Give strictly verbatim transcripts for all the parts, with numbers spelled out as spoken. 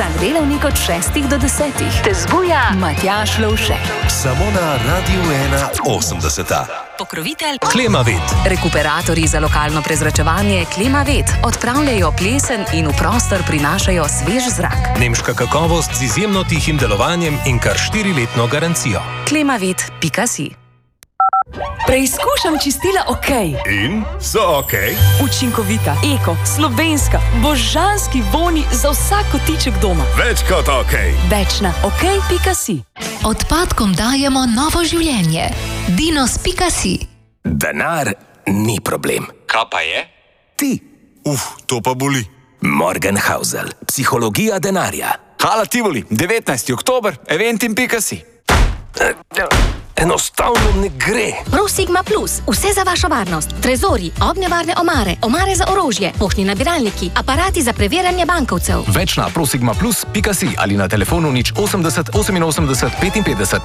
Vsak delavnik od šestih do desetih te zbuja Matjaž Lovšek. Samo na Radiu ena osemdeseta. Pokrovitelj Klimavet. Rekuperatorji za lokalno prezračevanje Klimavet odpravljajo plesen in v prostor prinašajo svež zrak. Nemška kakovost z izjemno tihim delovanjem in kar štiriletno garancijo. klimavet pika si. Preizkušam čistila OK. In so OK? Učinkovita, eko, slovenska, božanski voni za vsak kotiček doma. Več kot OK. Več na OK pika si. Odpadkom dajemo novo življenje. dinos pika si. Denar ni problem. Kaj pa je? Ti. Uf, to pa boli. Morgenhausel. Psihologija denarja. Hala Tivoli, devetnajsti oktober, eventim pika si. Enostavno ne gre. Prosigma Plus, vse za vašo varnost. Trezori, ognjevarne omare, omare za orožje, poštni nabiralniki, aparati za preverjanje bankovcev. Več na prosigma plus pika si ali na telefonu nič osemdeset oseminosemdeset petinpetdeset.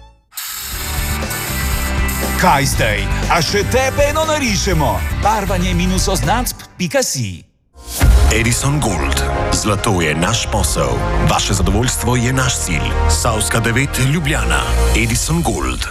Kaj zdaj? A še tebe eno narišemo? Barvanje minus označb pika si. Edison Gold. Zlato je naš posel. Vaše zadovoljstvo je naš cilj. Savska devet, Ljubljana. Edison Gold.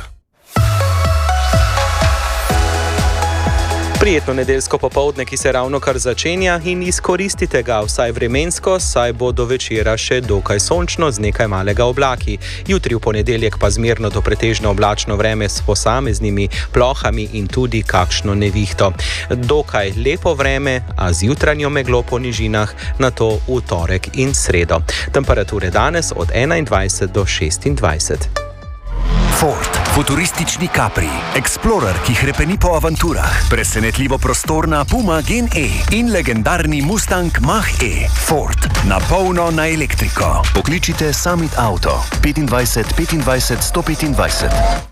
Prijetno nedeljsko popoldne, ki se ravno kar začenja, in izkoristite ga vsaj vremensko, saj bo do večera še dokaj sončno z nekaj malega oblaki. Jutri v ponedeljek pa zmerno do pretežno oblačno vreme s posameznimi plohami in tudi kakšno nevihto. Dokaj lepo vreme, a z jutranjo meglo po nižinah, nato v torek in sredo. Temperature danes od enaindvajset do šestindvajset. Ford, futuristični Capri, Explorer, ki hrepeni po avanturah, presenetljivo prostorna Puma Gen E in legendarni Mustang Mach-E. Ford, na polno na elektriko. Pokličite Summit Auto petindvajset petindvajset sto petindvajset.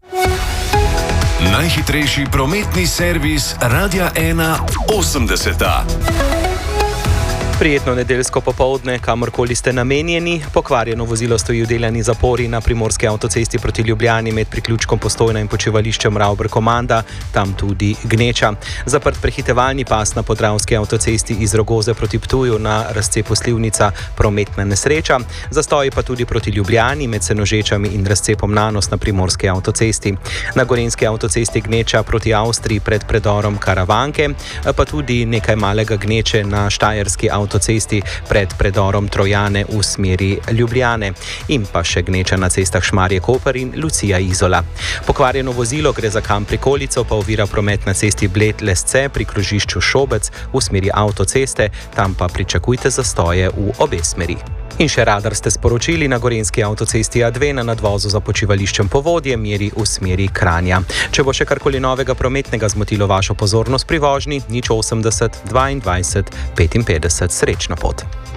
Najhitrejši prometni servis Radia ena osemdeseta. Prijetno nedeljsko popoldne, kamorkoli ste namenjeni. Pokvarjeno vozilo stoji v delani zapori na primorski avtocesti proti Ljubljani med priključkom Postojna in počivališčem Ravber-Komanda, tam tudi gneča. Zaprt prehitevalni pas na podravski avtocesti iz Rogoze proti Ptuju na razcepu Slivnica, prometna nesreča. Zastoji pa tudi proti Ljubljani med Senožečami in razcepom Nanos na primorski avtocesti. Na gorenjski avtocesti gneča proti Avstriji pred predorom Karavanke, pa tudi nekaj malega gneče na štajerski avtocesti avtocesti pred predorom Trojane v smeri Ljubljane in pa še gneča na cestah Šmarje-Koper in Lucija-Izola. Pokvarjeno vozilo gre za kam prikolico, pa ovira promet na cesti Bled-Lesce pri krožišču Šobec v smeri avtoceste, tam pa pričakujte zastoje v obe smeri. In še radar ste sporočili na gorenjski avtocesti A dve na nadvozu za počivališčem Povodje meri v smeri Kranja. Če bo še karkoli novega prometnega zmotilo vašo pozornost pri vožnji, nič osemdeset dvaindvajset petinpetdeset. Srečno pot.